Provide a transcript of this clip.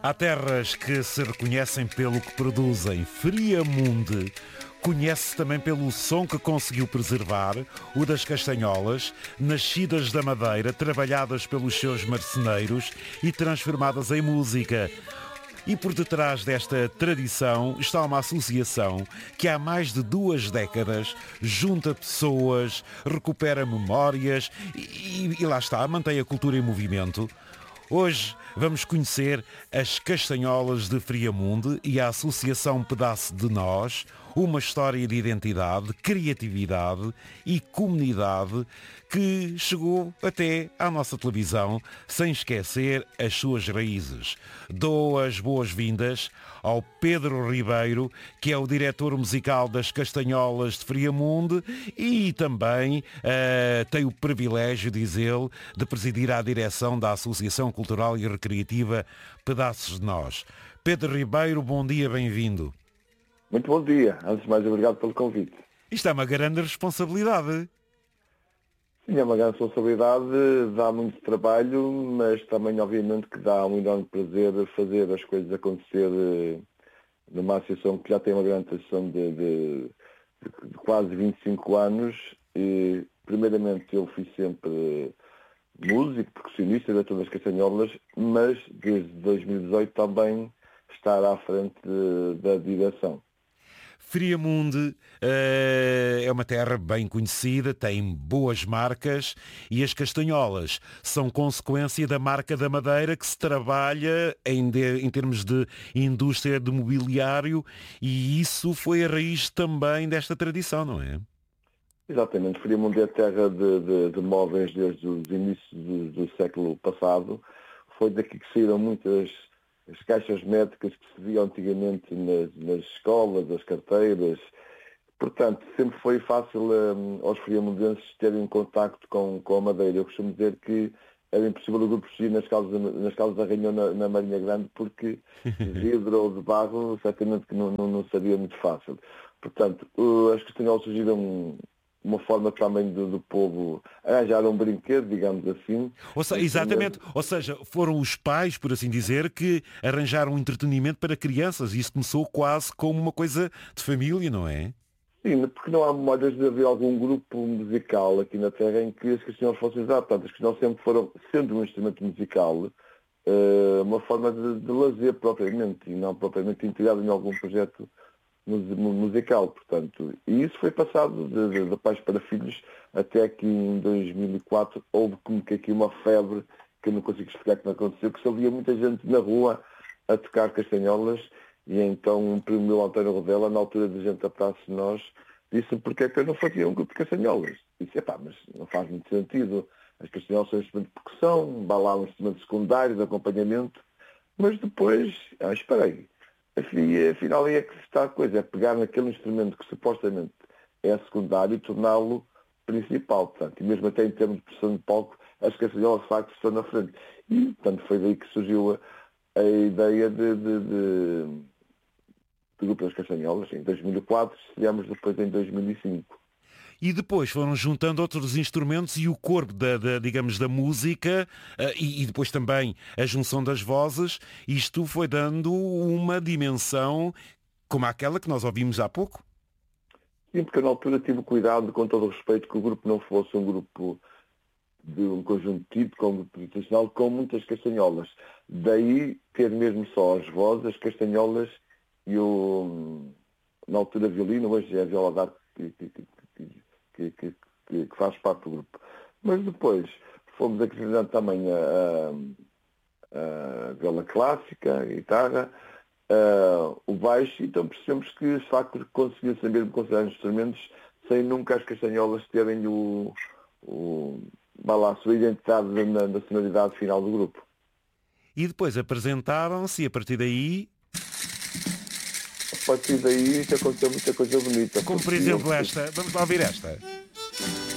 Há terras que se reconhecem pelo que produzem. Friamunde conhece-se também pelo som que conseguiu preservar, o das castanholas, nascidas da madeira, trabalhadas pelos seus marceneiros e transformadas em música. E por detrás desta tradição está uma associação que há mais de 2 décadas junta pessoas, recupera memórias e lá está, mantém a cultura em movimento. Hoje vamos conhecer as Castanholas de Friamunde e a Associação Pedaço de Nós, uma história de identidade, criatividade e comunidade que chegou até à nossa televisão, sem esquecer as suas raízes. Dou as boas-vindas ao Pedro Ribeiro, que é o diretor musical das Castanholas de Friamunde e também tem o privilégio, diz ele, de presidir a direção da Associação Cultural e Recreativa Pedaços de Nós. Pedro Ribeiro, bom dia, bem-vindo. Muito bom dia. Antes de mais, obrigado pelo convite. Isto é uma grande responsabilidade. Sim, é uma grande responsabilidade, dá muito trabalho, mas também, obviamente, que dá um enorme prazer fazer as coisas acontecer numa associação que já tem uma grande tradição de quase 25 anos. E, primeiramente, eu fui sempre músico, percussionista de todas as castanholas, mas desde 2018 também estar à frente da direção. Friamunde é uma terra bem conhecida, tem boas marcas e as castanholas são consequência da marca da madeira que se trabalha em termos de indústria de mobiliário e isso foi a raiz também desta tradição, não é? Exatamente. Friamunde é terra de móveis desde os inícios do século passado. Foi daqui que saíram muitas as caixas métricas que se viam antigamente nas escolas, as carteiras. Portanto, sempre foi fácil aos friamundenses terem contacto com a madeira. Eu costumo dizer que era impossível o grupo surgir nas calças da Rainha na Marinha Grande, porque de vidro ou de barro, certamente que não seria muito fácil. Portanto, as castanholas surgiram uma forma também do povo arranjar um brinquedo, digamos assim. Exatamente. Ou seja, foram os pais, por assim dizer, que arranjaram um entretenimento para crianças. E isso começou quase como uma coisa de família, não é? Sim, porque não há memórias de haver algum grupo musical aqui na Terra em que as castanholas fossem usadas. Portanto, as castanholas sempre foram, sendo um instrumento musical, uma forma de lazer propriamente, e não propriamente integrado em algum projeto musical, portanto, e isso foi passado de pais para filhos até que em 2004 houve como que aqui uma febre que eu não consigo explicar que não aconteceu, que se havia muita gente na rua a tocar castanholas e então o primo meu, António Rodela, na altura de gente da Praça de Nós, disse porque é que eu não fazia um grupo de castanholas. Disse, mas não faz muito sentido, as castanholas são um instrumento de percussão, vai lá um instrumento secundário de acompanhamento, mas depois, espera aí, afinal é que está a coisa, é pegar naquele instrumento que supostamente é secundário e torná-lo principal, portanto, e mesmo até em termos de pressão de palco, as castanholas de facto estão na frente. E, portanto, foi daí que surgiu a ideia de grupo das castanholas, em 2004, estreámos depois em 2005. E depois foram juntando outros instrumentos e o corpo digamos, da música e depois também a junção das vozes. Isto foi dando uma dimensão como aquela que nós ouvimos há pouco. Sim, porque eu na altura tive cuidado, com todo o respeito, que o grupo não fosse um grupo de um conjunto típico, como um grupo tradicional, com muitas castanholas. Daí ter mesmo só as vozes, as castanholas e na altura violino, hoje é a viola d'arco que faz parte do grupo. Mas depois fomos acrescentando também a viola clássica, a guitarra, o baixo, então percebemos que de facto conseguiu-se mesmo considerar instrumentos sem nunca as castanholas terem a sua identidade na sonoridade final do grupo. E depois apresentaram-se e a partir daí A partir daí aconteceu muita coisa bonita. como por exemplo esta, vamos lá ouvir esta.